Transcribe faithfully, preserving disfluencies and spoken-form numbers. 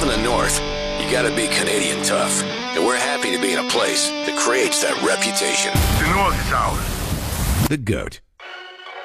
live in the North, you gotta be Canadian tough. And we're happy to be in a place that creates that reputation. The North is ours. The GOAT.